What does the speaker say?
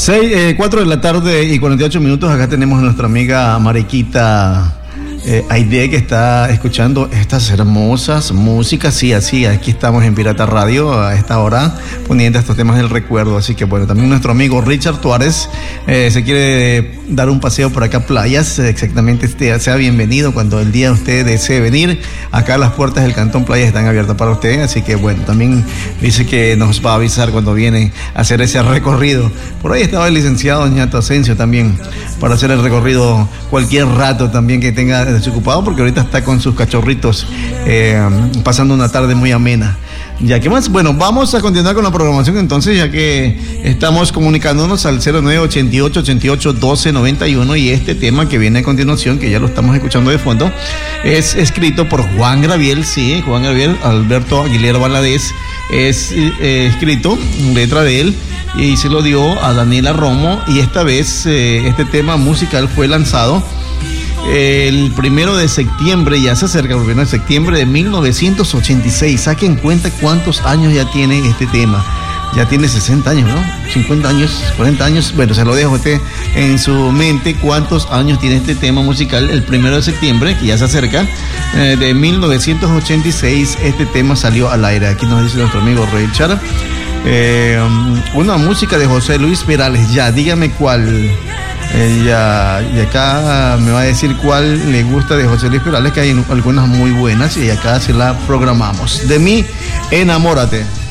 4 de la tarde y 48 minutos. Acá tenemos a nuestra amiga Mariquita Aide, que está escuchando estas hermosas músicas. Sí, así, aquí estamos en Pirata Radio a esta hora poniendo estos temas del recuerdo. Así que bueno, también nuestro amigo Richard Tuárez se quiere dar un paseo por acá, Playas. Exactamente, sea bienvenido cuando el día usted desee venir. Acá las puertas del Cantón Playas están abiertas para usted. Así que bueno, también dice que nos va a avisar cuando viene a hacer ese recorrido. Por ahí estaba el licenciado Ñato Asensio también para hacer el recorrido cualquier rato también que tenga desocupado, porque ahorita está con sus cachorritos pasando una tarde muy amena. Ya, ¿qué más? Bueno, vamos a continuar con la programación entonces, ya que estamos comunicándonos al 0988-88-1291, y este tema que viene a continuación, que ya lo estamos escuchando de fondo, es escrito por Juan Gabriel, sí, Juan Gabriel Alberto Aguilera Valadez, es escrito, letra de él, y se lo dio a Daniela Romo, y esta vez este tema musical fue lanzado el 1 de septiembre, ya se acerca el 1 de septiembre de 1986. Saquen cuenta cuántos años ya tiene este tema. Ya tiene 60 años, ¿no? 50 años, 40 años. Bueno, se lo dejo a usted en su mente cuántos años tiene este tema musical. El 1 de septiembre, que ya se acerca, de 1986, este tema salió al aire. Aquí nos dice nuestro amigo Richard. Una música de José Luis Perales. Ya, dígame cuál. Y acá me va a decir cuál le gusta de José Luis Perales, que hay algunas muy buenas, y acá se la programamos. De mí, enamórate.